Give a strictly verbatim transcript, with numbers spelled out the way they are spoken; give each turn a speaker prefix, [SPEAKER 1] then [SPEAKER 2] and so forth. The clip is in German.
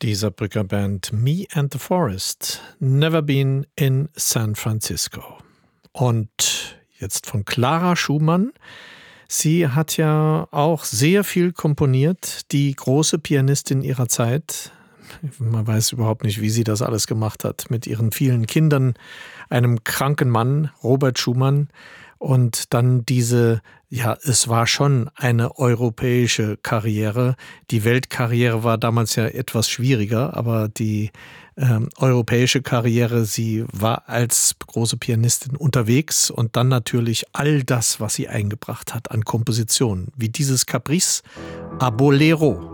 [SPEAKER 1] Die Saarbrücker Band Me and the Forest, Never Been in San Francisco. Und jetzt von Clara Schumann. Sie hat ja auch sehr viel komponiert, die große Pianistin ihrer Zeit. Man weiß überhaupt nicht, wie sie das alles gemacht hat. Mit ihren vielen Kindern, einem kranken Mann, Robert Schumann. Und dann diese, ja, es war schon eine europäische Karriere. Die Weltkarriere war damals ja etwas schwieriger, aber die ähm, europäische Karriere, sie war als große Pianistin unterwegs und dann natürlich all das, was sie eingebracht hat an Kompositionen, wie dieses Caprice a Bolero.